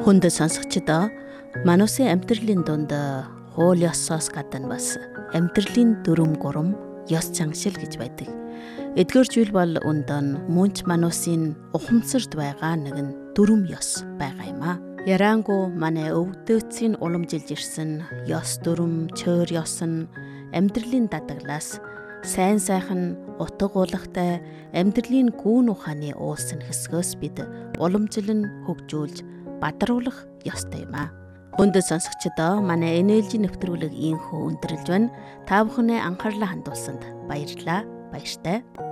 Хүнд сонсогчдоо Манусын амьдралын дунд хууль ёсоос гадна бас амьдралын дүрм гурам ёс заншил гэж байдаг. Эдгээр зүйл бол өндөөн мөнч Манусын ухамсарт байгаа нэгэн дүрм ёс байгаа юм а. Ярангу манай өвдөөцийн уламжилж ирсэн ёс дүрм, чөөр ёс нь амьдралын дадаглаас сайн сайхан утга уулахтай амьдралын гүн ухааны уусан хэсгөөс бид уламжлан хөгжүүлж бадруулах ёстой юм а. Хүнд сонсогчдоо манай энержи нэвтрүүлэг ийхүү өндөрлж байна. Та бүхний анхаарлаа хандуулсанд баярлалаа. Баяртай.